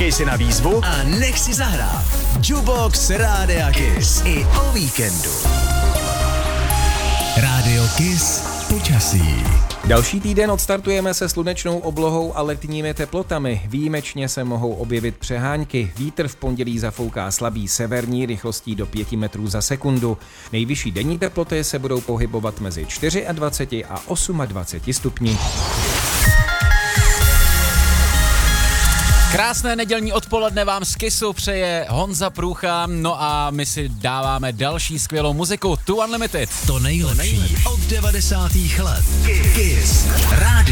Počkej si na výzvu a nech si zahrát. Jukebox Rádia Kiss. I o víkendu. Rádio Kiss počasí. Další týden odstartujeme se slunečnou oblohou a letními teplotami. Výjimečně se mohou objevit přehánky. Vítr v pondělí zafouká slabý severní rychlostí do 5 metrů za sekundu. Nejvyšší denní teploty se budou pohybovat mezi 24 a 28 stupni. Krásné nedělní odpoledne vám z Kissu přeje Honza Průcha, no a my si dáváme další skvělou muziku, Tu Unlimited. To nejlepší od 90. let. Kiss. Rádio